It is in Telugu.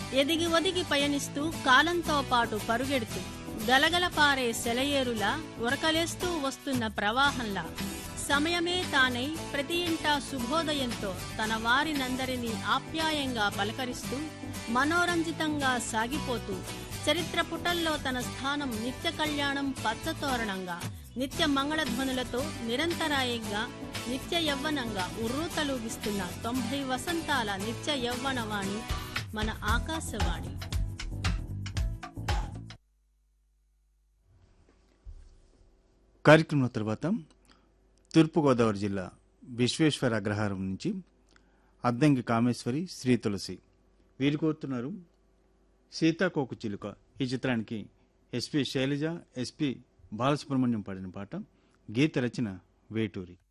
ఎదిగి ఒదిగి పయనిస్తూ కాలంతో పాటు పరుగెడుతూ గలగల పారే సెలయేరులా ఉరకలేస్తూ వస్తున్న ప్రవాహంలా సమయమే తానై ప్రతి ఇంటా శుభోదయంతో తన వారినందరినీ ఆప్యాయంగా పలకరిస్తూ మనోరంజితంగా సాగిపోతూ చరిత్ర పుటల్లో తన స్థానం నిత్య కళ్యాణం పచ్చతోరణంగా నిత్య మంగళధ్వనులతో నిరంతరాయంగా నిత్య యవ్వనంగా ఉర్రూతలూగిస్తున్న 90 వసంతాల నిత్య యవ్వనవాణి మన ఆకాశవాణి. కార్యక్రమం తర్వాత తూర్పుగోదావరి జిల్లా విశ్వేశ్వర అగ్రహారం నుంచి అద్దంకి కామేశ్వరి, శ్రీ తులసి వీరు కోరుతున్నారు సీతాకోక చిలుక. ఈ చిత్రానికి ఎస్పి శైలజ, ఎస్పి బాలసుబ్రహ్మణ్యం పాడిన పాట. గీత రచన వేటూరి.